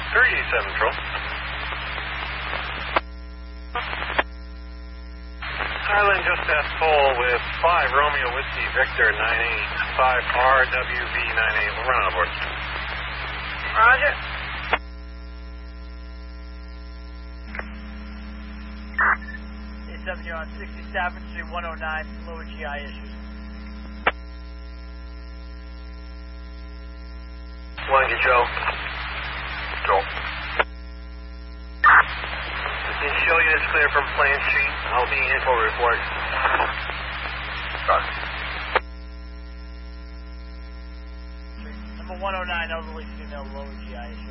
Central. Highland just at full with 5 Romeo Whiskey Victor 985 RWV 98. We'll run on board. Roger. A7, you're on 67th Street 109, lower GI issues. One, Joe. Joe. The show unit's clear from Plain Street. I'll be in for a report. Roger. Number 109, elderly female, lower GI issue.